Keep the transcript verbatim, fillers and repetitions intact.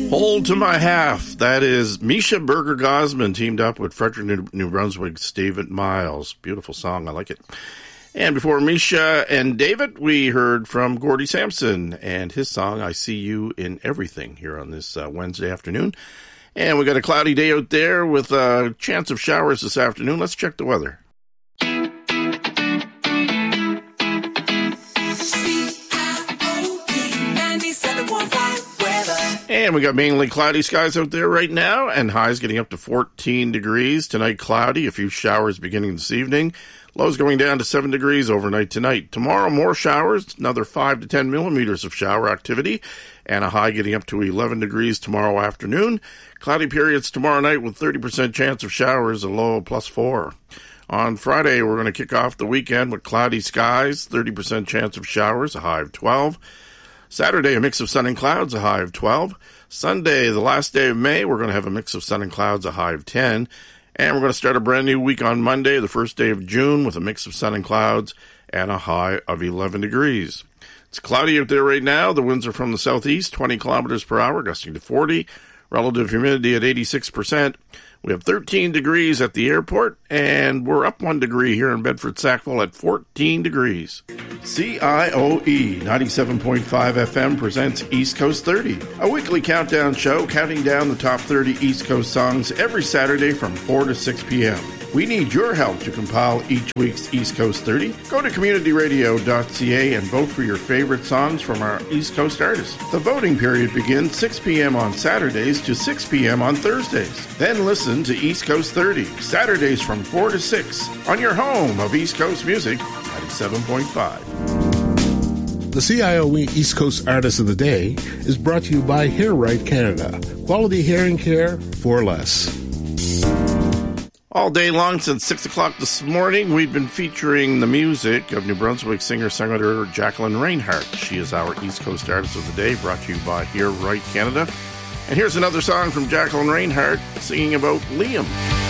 Hold to My Half. That is Misha Berger Gosman teamed up with Frederick, New Brunswick's David Miles. Beautiful song. I like it. And before Misha and David, we heard from Gordie Sampson and his song, I See You in Everything, here on this uh, Wednesday afternoon. And we got a cloudy day out there with a chance of showers this afternoon. Let's check the weather. And we got mainly cloudy skies out there right now, and highs getting up to fourteen degrees. Tonight, cloudy, a few showers beginning this evening. Lows going down to seven degrees overnight tonight. Tomorrow, more showers, another five to ten millimeters of shower activity, and a high getting up to eleven degrees tomorrow afternoon. Cloudy periods tomorrow night with thirty percent chance of showers, a low of plus four. On Friday, we're going to kick off the weekend with cloudy skies, thirty percent chance of showers, a high of twelve. Saturday, a mix of sun and clouds, a high of twelve. Sunday, the last day of May, we're going to have a mix of sun and clouds, a high of ten. And we're going to start a brand new week on Monday, the first day of June, with a mix of sun and clouds and a high of eleven degrees. It's cloudy out there right now. The winds are from the southeast, twenty kilometers per hour, gusting to forty. Relative humidity at eighty-six percent. We have thirteen degrees at the airport, and we're up one degree here in Bedford-Sackville at fourteen degrees. C I O E ninety-seven point five F M presents East Coast thirty, a weekly countdown show counting down the top thirty East Coast songs every Saturday from four to six p.m. We need your help to compile each week's East Coast thirty. Go to community radio dot c a and vote for your favorite songs from our East Coast artists. The voting period begins six p.m. on Saturdays to six p.m. on Thursdays. Then listen to East Coast thirty, Saturdays from four to six, on your home of East Coast Music, ninety-seven point five. The C I O E East Coast Artist of the Day is brought to you by Hair Right Canada. Quality hearing care for less. All day long since six o'clock this morning, we've been featuring the music of New Brunswick singer-songwriter Jacqueline Reinhardt. She is our East Coast Artist of the Day, brought to you by Hear Right Canada. And here's another song from Jacqueline Reinhardt singing about Liam.